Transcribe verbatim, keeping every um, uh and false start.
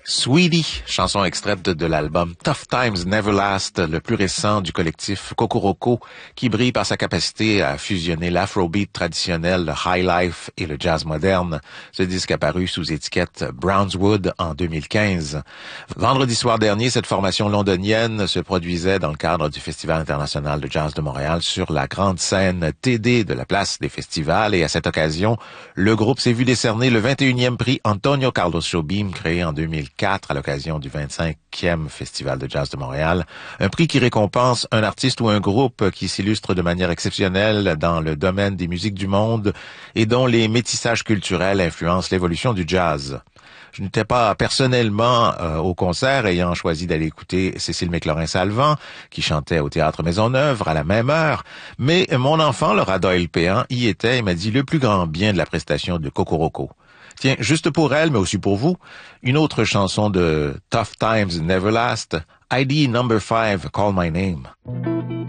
Sweetie, chanson extraite de, de l'album Tough Times Never Last, le plus récent du collectif Kokoroko, qui brille par sa capacité à fusionner l'afrobeat traditionnel, le high life et le jazz moderne. Ce disque apparu sous étiquette Brownswood en deux mille quinze. Vendredi soir dernier, cette formation londonienne se produisait dans le cadre du Festival international de jazz de Montréal sur la grande scène T D de la place des festivals, et à cette occasion, le groupe s'est vu décerner le vingt et unième prix Antonio Carlos Jobim, créé en deux mille quatre à l'occasion du vingt-cinquième Festival de jazz de Montréal. Un prix qui récompense un artiste ou un groupe qui s'illustre de manière exceptionnelle dans le domaine des musiques du monde et dont les métissages culturels influencent l'évolution du jazz. Je n'étais pas personnellement euh, au concert, ayant choisi d'aller écouter Cécile Méclorin-Salvant, qui chantait au Théâtre Maisonneuve à la même heure, mais mon enfant, Laura Doyle-Péan, y était et m'a dit le plus grand bien de la prestation de Kokoroko. Tiens, juste pour elle, mais aussi pour vous, une autre chanson de Tough Times Never Last, I D Number five, Call My Name.